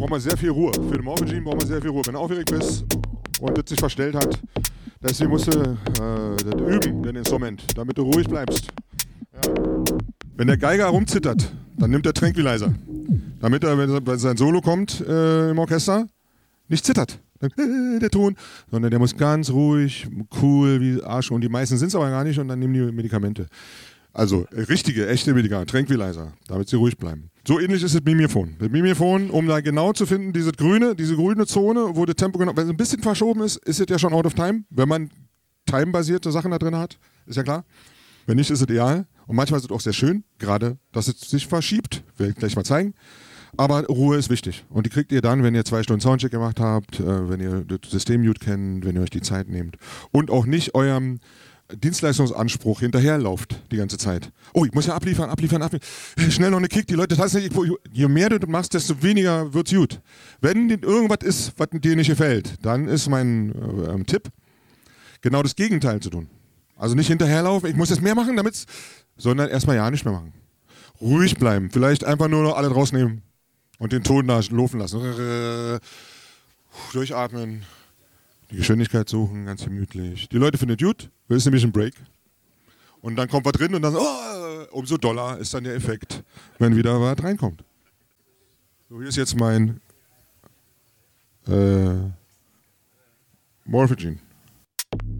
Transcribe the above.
braucht man sehr viel Ruhe. Für den Morphogene braucht man sehr viel Ruhe. Wenn du aufgeregt bist und das sich verstellt hat, deswegen musst du das üben, dein Instrument, damit du ruhig bleibst. Ja. Wenn der Geiger rumzittert, dann nimmt er Tranquilizer. Damit er, wenn sein Solo kommt im Orchester, nicht zittert. Der Ton, sondern der muss ganz ruhig, cool wie Arsch. Und die meisten sind es aber gar nicht und dann nehmen die Medikamente. Also richtige, echte Medikamente, Tranquilizer, damit sie ruhig bleiben. So ähnlich ist es mit Mimiphon. Mit Mimiphon, um da genau zu finden, diese grüne Zone, wo das Tempo genau, wenn es ein bisschen verschoben ist es ja schon out of time. Wenn man time-basierte Sachen da drin hat, ist ja klar. Wenn nicht, ist es ideal. Und manchmal ist es auch sehr schön, gerade, dass es sich verschiebt. Werde ich gleich mal zeigen. Aber Ruhe ist wichtig. Und die kriegt ihr dann, wenn ihr 2 Stunden Soundcheck gemacht habt, wenn ihr das System-Mute kennt, wenn ihr euch die Zeit nehmt. Und auch nicht eurem Dienstleistungsanspruch hinterherlauft die ganze Zeit. Oh, ich muss ja abliefern. Schnell noch eine Kick, die Leute tanzen nicht. Je mehr du machst, desto weniger wird's gut. Wenn irgendwas ist, was dir nicht gefällt, dann ist mein Tipp, genau das Gegenteil zu tun. Also nicht hinterherlaufen, ich muss jetzt mehr machen, sondern erstmal ja nicht mehr machen. Ruhig bleiben, vielleicht einfach nur noch alle rausnehmen. Und den Ton da laufen lassen. Durchatmen. Die Geschwindigkeit suchen, ganz gemütlich. Die Leute finden es gut, das ist nämlich ein Break. Und dann kommt was drin und dann umso doller ist dann der Effekt, wenn wieder was reinkommt. So, hier ist jetzt mein Morphogene.